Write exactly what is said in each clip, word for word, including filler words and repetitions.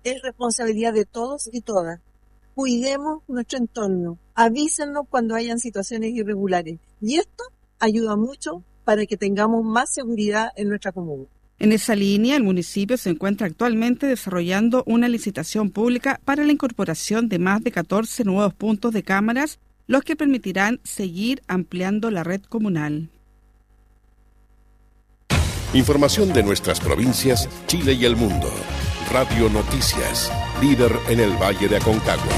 es responsabilidad de todos y todas. Cuidemos nuestro entorno, avísenos cuando hayan situaciones irregulares y esto ayuda mucho para que tengamos más seguridad en nuestra comuna. En esa línea, el municipio se encuentra actualmente desarrollando una licitación pública para la incorporación de más de catorce nuevos puntos de cámaras, los que permitirán seguir ampliando la red comunal. Información de nuestras provincias, Chile y el mundo. Radio Noticias, líder en el Valle de Aconcagua.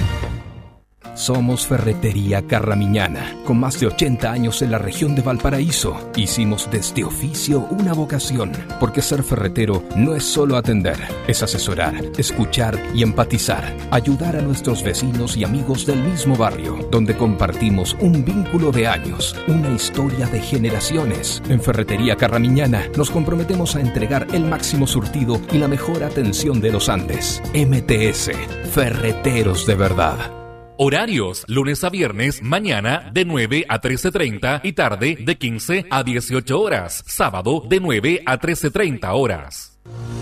Somos Ferretería Carramiñana, con más de ochenta años en la región de Valparaíso. Hicimos de este oficio una vocación, porque ser ferretero no es solo atender, es asesorar, escuchar y empatizar, ayudar a nuestros vecinos y amigos del mismo barrio, donde compartimos un vínculo de años, una historia de generaciones. En Ferretería Carramiñana nos comprometemos a entregar el máximo surtido y la mejor atención de los Andes. M T S, Ferreteros de verdad. Horarios, lunes a viernes, mañana de nueve a trece treinta y tarde de quince a dieciocho horas. Sábado de nueve a trece treinta horas.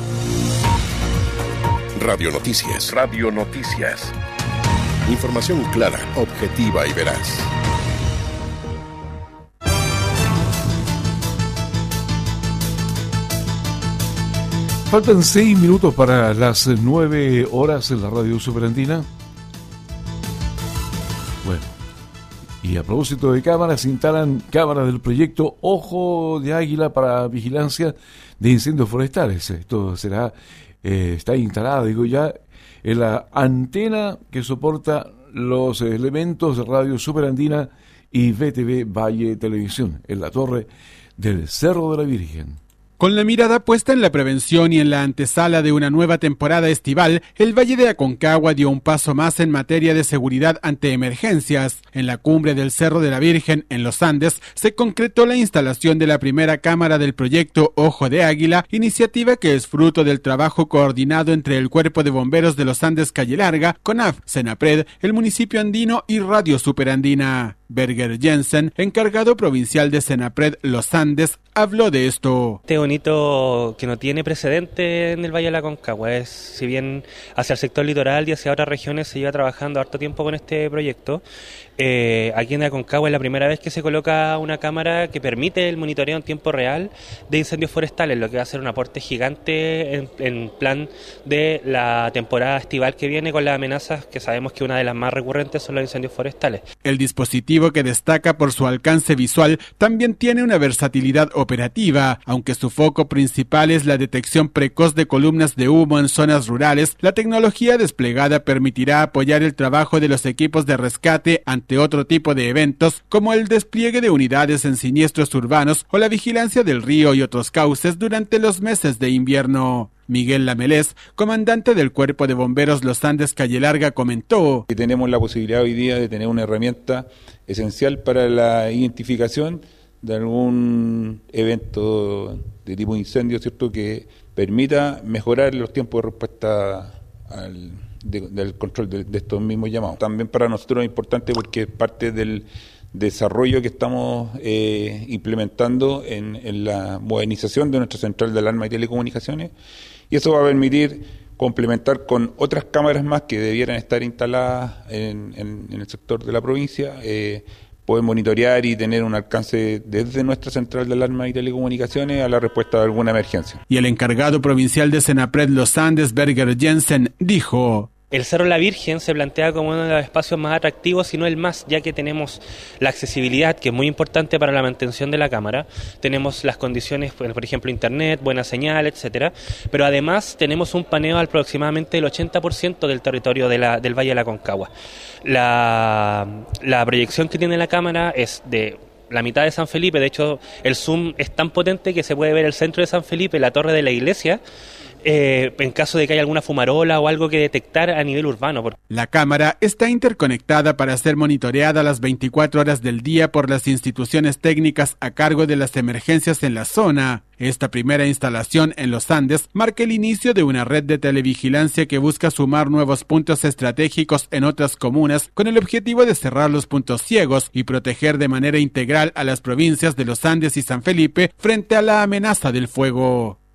Radio Noticias. Radio Noticias. Información clara, objetiva y veraz. Faltan seis minutos para las nueve horas en la Radio Superandina. Bueno, y a propósito de cámaras, se instalan cámaras del proyecto Ojo de Águila para vigilancia de incendios forestales. Esto será, eh, está instalada, digo ya, en la antena que soporta los elementos de Radio Superandina y V T V Valle Televisión, en la torre del Cerro de la Virgen. Con la mirada puesta en la prevención y en la antesala de una nueva temporada estival, el Valle de Aconcagua dio un paso más en materia de seguridad ante emergencias. En la cumbre del Cerro de la Virgen, en los Andes, se concretó la instalación de la primera cámara del proyecto Ojo de Águila, iniciativa que es fruto del trabajo coordinado entre el Cuerpo de Bomberos de los Andes Calle Larga, CONAF, Senapred, el municipio andino y Radio Superandina. Berger Jensen, encargado provincial de Senapred Los Andes, habló de esto. Este bonito que no tiene precedente en el Valle de la Aconcagua es, si bien hacia el sector litoral y hacia otras regiones se lleva trabajando harto tiempo con este proyecto, eh, aquí en Aconcagua es la primera vez que se coloca una cámara que permite el monitoreo en tiempo real de incendios forestales, lo que va a ser un aporte gigante en, en plan de la temporada estival que viene, con las amenazas que sabemos que una de las más recurrentes son los incendios forestales. El dispositivo, que destaca por su alcance visual, también tiene una versatilidad operativa. Aunque su foco principal es la detección precoz de columnas de humo en zonas rurales, la tecnología desplegada permitirá apoyar el trabajo de los equipos de rescate ante otro tipo de eventos, como el despliegue de unidades en siniestros urbanos o la vigilancia del río y otros cauces durante los meses de invierno. Miguel Lamelés, comandante del Cuerpo de Bomberos Los Andes Calle Larga, comentó: tenemos la posibilidad hoy día de tener una herramienta esencial para la identificación de algún evento de tipo incendio, ¿cierto?, que permita mejorar los tiempos de respuesta al, de, del control de, de estos mismos llamados. También para nosotros es importante porque es parte del desarrollo que estamos eh, implementando en, en la modernización de nuestra central de alarma y telecomunicaciones, y eso va a permitir complementar con otras cámaras más que debieran estar instaladas en, en, en el sector de la provincia, eh, poder monitorear y tener un alcance desde nuestra central de alarma y telecomunicaciones a la respuesta de alguna emergencia. Y el encargado provincial de Senapred Los Andes, Berger Jensen, dijo: el Cerro de la Virgen se plantea como uno de los espacios más atractivos, si no el más, ya que tenemos la accesibilidad, que es muy importante para la mantención de la cámara, tenemos las condiciones, por ejemplo, internet, buena señal, etcétera, pero además tenemos un paneo aproximadamente del ochenta por ciento del territorio de la, del Valle de la Aconcagua. La, la proyección que tiene la cámara es de la mitad de San Felipe, de hecho el zoom es tan potente que se puede ver el centro de San Felipe, la torre de la iglesia, Eh, en caso de que haya alguna fumarola o algo que detectar a nivel urbano. La cámara está interconectada para ser monitoreada las veinticuatro horas del día por las instituciones técnicas a cargo de las emergencias en la zona. Esta primera instalación en los Andes marca el inicio de una red de televigilancia que busca sumar nuevos puntos estratégicos en otras comunas con el objetivo de cerrar los puntos ciegos y proteger de manera integral a las provincias de los Andes y San Felipe frente a la amenaza del fuego.